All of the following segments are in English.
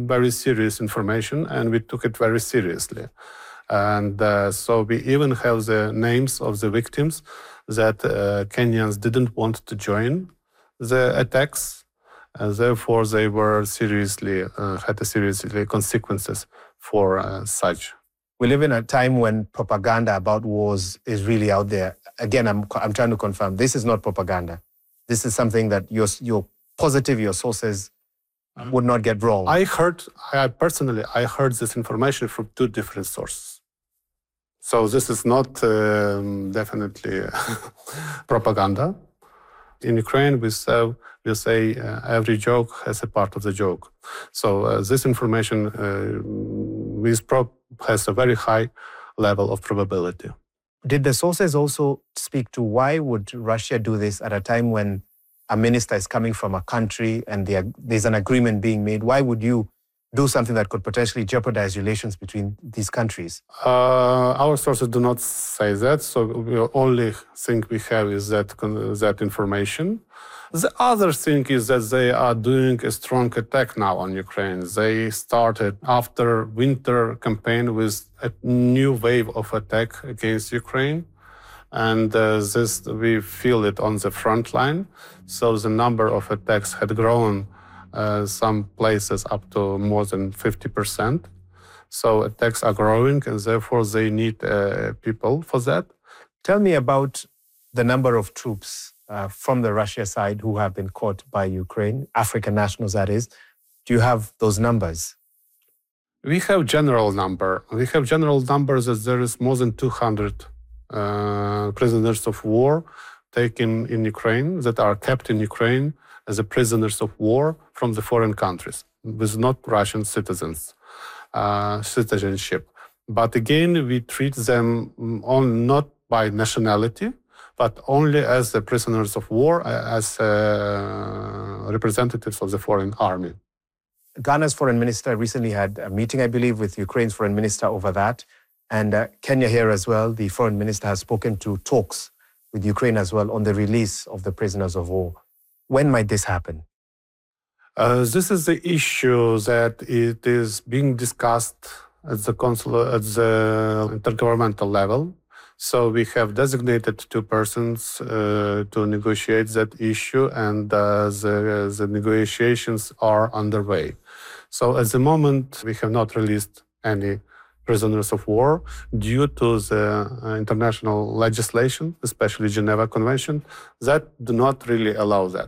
very serious information, and we took it very seriously. And so we even have the names of the victims that Kenyans didn't want to join the attacks, and therefore they were had serious consequences for such. We live in a time when propaganda about wars is really out there. Again, I'm trying to confirm, this is not propaganda. This is something that you're positive your sources would not get wrong. I personally heard this information from two different sources. So this is not definitely propaganda. In Ukraine, we say every joke has a part of the joke. So this information has a very high level of probability. Did the sources also speak to why would Russia do this at a time when a minister is coming from a country and there's an agreement being made? Why would you do something that could potentially jeopardize relations between these countries? Our sources do not say that, so the only thing we have is that information. The other thing is that they are doing a strong attack now on Ukraine. They started after winter campaign with a new wave of attack against Ukraine. And this we feel it on the front line. So the number of attacks had grown some places up to more than 50%. So attacks are growing, and therefore they need people for that. Tell me about the number of troops from the Russia side who have been caught by Ukraine, African nationals that is. Do you have those numbers? We have general number. We have general numbers that there is more than 200 prisoners of war taken in Ukraine that are kept in Ukraine as a prisoners of war from the foreign countries with not Russian citizenship. But again, we treat them not by nationality, but only as the prisoners of war, as representatives of the foreign army. Ghana's foreign minister recently had a meeting, I believe, with Ukraine's foreign minister over that. And Kenya here as well, the foreign minister has spoken to talks with Ukraine as well on the release of the prisoners of war. When might this happen? This is the issue that it is being discussed at the intergovernmental level. So we have designated two persons to negotiate that issue, and the negotiations are underway. So at the moment, we have not released any prisoners of war due to the international legislation, especially Geneva Convention, that do not really allow that.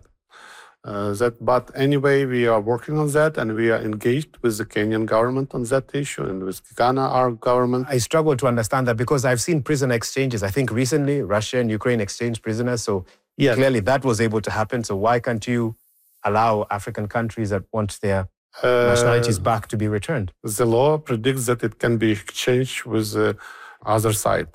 But anyway, we are working on that, and we are engaged with the Kenyan government on that issue and with Ghana, our government. I struggle to understand that because I've seen prison exchanges. I think recently Russia and Ukraine exchanged prisoners, so clearly that was able to happen. So why can't you allow African countries that want their nationalities back to be returned? The law predicts that it can be exchanged with the other side.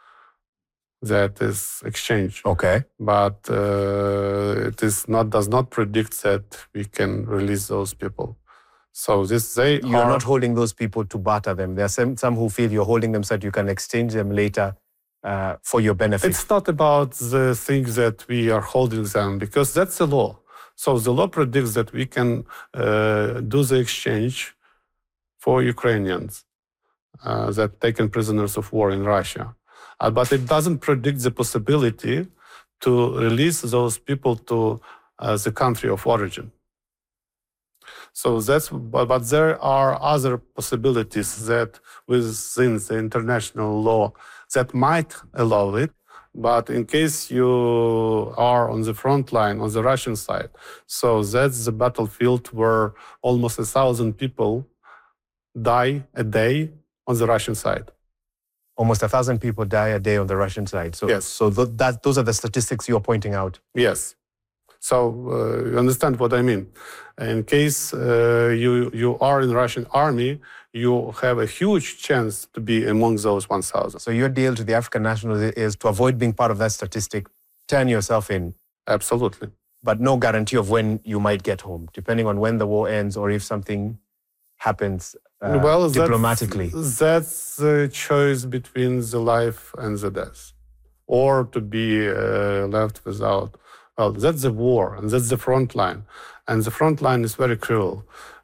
That is exchanged. Okay. But it does not predict that we can release those people. So You're not holding those people to barter them. There are some who feel you're holding them so that you can exchange them later for your benefit. It's not about the things that we are holding them, because that's the law. So the law predicts that we can do the exchange for Ukrainians that taken prisoners of war in Russia. But it doesn't predict the possibility to release those people to the country of origin. So but there are other possibilities that within the international law that might allow it. But in case you are on the front line, on the Russian side, so that's the battlefield where almost 1,000 people die a day on the Russian side. Almost 1,000 people die a day on the Russian side. So, yes. So those are the statistics you're pointing out. Yes. So you understand what I mean. In case you are in the Russian army, you have a huge chance to be among those 1,000. So your deal to the African nationals is to avoid being part of that statistic, turn yourself in. Absolutely. But no guarantee of when you might get home, depending on when the war ends or if something happens diplomatically. That's the choice between the life and the death, or to be left without. Well, that's the war, and that's the front line. And the front line is very cruel.